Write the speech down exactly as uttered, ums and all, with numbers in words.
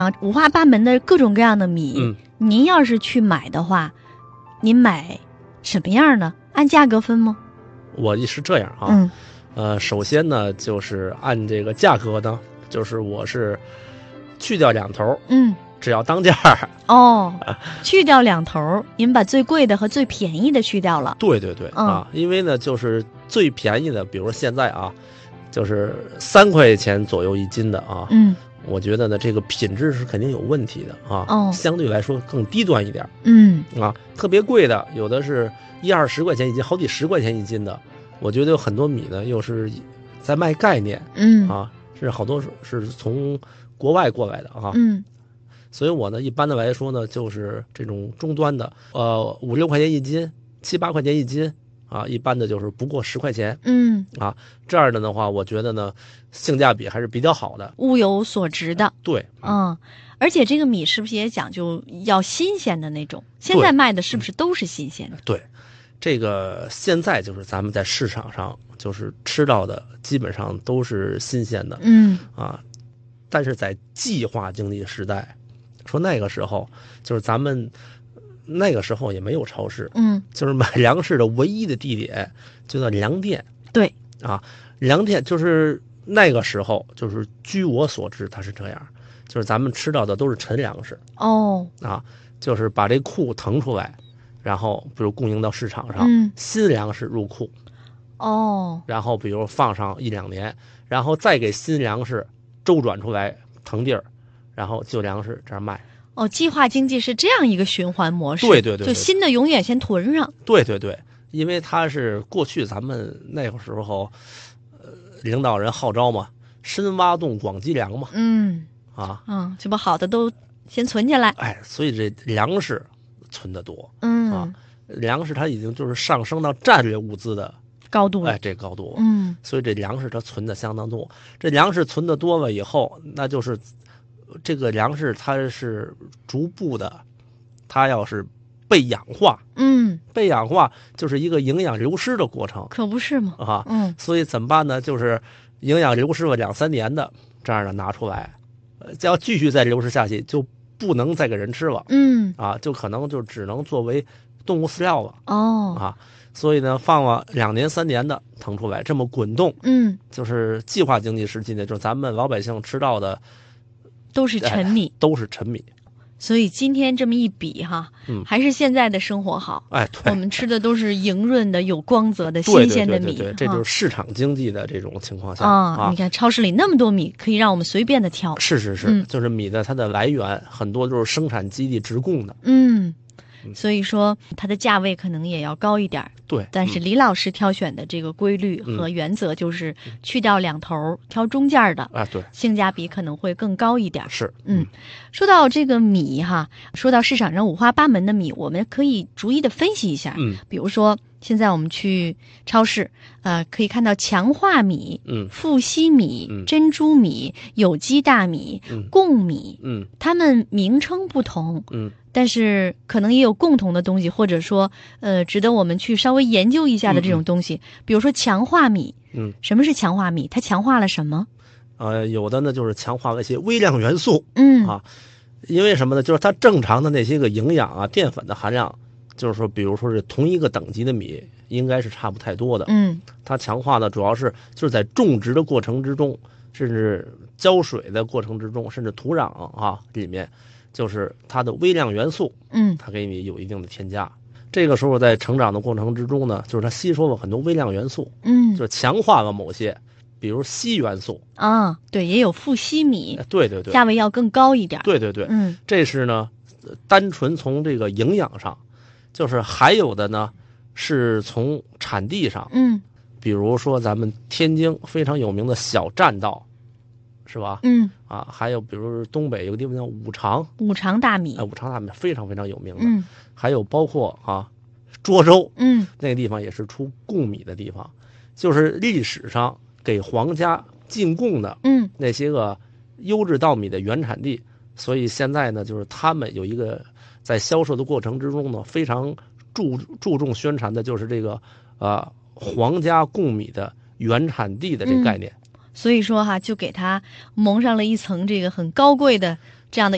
啊，五花八门的各种各样的米， 嗯， 您要是去买的话，您买什么样呢？按价格分吗？ 我是这样啊， 嗯呃，首先呢，就是按这个价格呢，就是我是去掉两头， 嗯， 只要当价儿。 哦，去掉两头，您把最贵的和最便宜的去掉了。 对对对、 嗯、 啊，因为呢，就是最便宜的，比如说现在啊，就是三块钱左右一斤的啊， 嗯我觉得呢，这个品质是肯定有问题的啊， 哦相对来说更低端一点嗯啊。特别贵的，有的是一二十块钱一斤，好几十块钱一斤的。我觉得有很多米呢，又是在卖概念嗯啊，是好多是是从国外过来的啊。 嗯所以我呢，一般的来说呢，就是这种中端的，呃，五六块钱一斤，七八块钱一斤啊，一般的就是不过十块钱嗯， 啊。这样的的话，我觉得呢，性价比还是比较好的， 物有所值的。 对， 嗯，而且这个米是不是也讲究要新鲜的那种？现在卖的是不是都是新鲜的？ 对，这个现在就是咱们在市场上就是吃到的，基本上都是新鲜的， 嗯啊。但是在计划经济时代，说那个时候就是咱们那个时候也没有超市， 嗯， 就是买粮食的唯一的地点就叫粮店。 对啊，粮店就是那个时候，就是据我所知，它是这样，就是咱们吃到的都是陈粮食哦啊，就是把这库腾出来，然后比如供应到市场上， 嗯新粮食入库， 哦然后比如放上一两年，然后再给新粮食周转出来腾地儿，然后旧粮食这样卖。 哦，计划经济是这样一个循环模式。 对对对对就新的永远先囤上。 对对对，因为它是过去咱们那个时候，呃，领导人号召嘛，深挖洞广积粮嘛， 嗯啊， 嗯，就把好的都先存起来。 哎，所以这粮食存得多， 嗯啊，粮食它已经就是上升到战略物资的高度了。 哎这高度， 嗯所以这粮食它存的相当多。这粮食存的多了以后，那就是这个粮食它是逐步的，它要是被氧化， 嗯， 被氧化就是一个营养流失的过程可不是吗？ 啊。 嗯所以怎么办呢？就是营养流失了两三年的这样的拿出来，呃，要继续再流失下去，就不能再给人吃了嗯啊，就可能就只能作为动物饲料了哦啊。所以呢，放了两年三年的腾出来，这么滚动， 嗯， 就是计划经济时期呢，就是咱们老百姓吃到的都是陈米。 哎都是陈米。 所以今天这么一比哈， 嗯还是现在的生活好。 哎，对， 我们吃的都是莹润的、有光泽的、 对新鲜的米。 对对对对，这就是市场经济的这种情况下啊、 啊你。看超市里那么多米，可以让我们随便的挑。 是是是， 嗯就是米的它的来源很多都是生产基地直供的。 嗯， 嗯所以说它的价位可能也要高一点儿。 对， 但是嗯李老师挑选的这个规律和原则就是去掉两头儿，挑中间儿的， 啊，对， 性价比可能会更高一点儿。 是， 嗯，说到这个米哈，说到市场上五花八门的米，我们可以逐一的分析一下。 嗯比如说现在我们去超市，呃，可以看到强化米、 嗯富硒米、 嗯珍珠米、有机大米、 嗯贡米， 嗯它们名称不同， 嗯但是可能也有共同的东西，或者说，呃，值得我们去稍微研究一下的这种东西。比如说强化米， 嗯， 什么是强化米？它强化了什么？ 呃，有的呢就是强化了一些微量元素嗯啊，因为什么呢？就是它正常的那些个营养啊、淀粉的含量，就是说，比如说是同一个等级的米，应该是差不太多的。 嗯它强化的主要是就是在种植的过程之中，甚至浇水的过程之中，甚至土壤啊里面，就是它的微量元素， 嗯它给你有一定的添加。这个时候在成长的过程之中呢，就是它吸收了很多微量元素， 嗯就是强化了某些，比如硒元素。 啊，对，也有富硒米哎，对对对， 价位要更高一点。 对对对， 嗯这是呢，呃单纯从这个营养上，就是还有的呢，是从产地上， 嗯比如说咱们天津非常有名的小栈道，是吧？ 嗯， 啊，还有比如东北有个地方叫五常， 五常大米哎，。五常大米非常非常有名的。 嗯还有包括啊，涿州嗯那个地方也是出贡米的地方，就是历史上给皇家进贡的嗯那些个优质稻米的原产地。所以现在呢，就是他们有一个在销售的过程之中呢，非常注注重宣传的，就是这个呃皇家贡米的原产地的这个概念。 所以说哈，就给它蒙上了一层这个很高贵的这样的